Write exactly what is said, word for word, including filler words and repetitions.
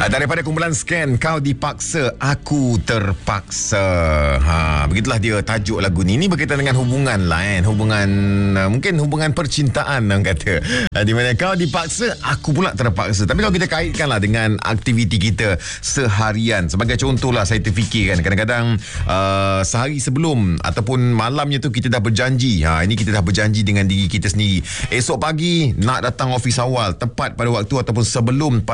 Daripada kumpulan Scan, Kau Dipaksa, Aku Terpaksa. Ha, begitulah dia tajuk lagu ni. Ini berkaitan dengan hubungan lah kan. Hubungan, uh, mungkin hubungan percintaan orang kata. Uh, di mana kau dipaksa, aku pula terpaksa. Tapi kalau kita kaitkan lah dengan aktiviti kita seharian. Sebagai contoh lah, saya terfikirkan kadang-kadang uh, sehari sebelum ataupun malamnya tu kita dah berjanji. Ha, ini kita dah berjanji dengan diri kita sendiri. Esok pagi nak datang office awal, tepat pada waktu ataupun sebelum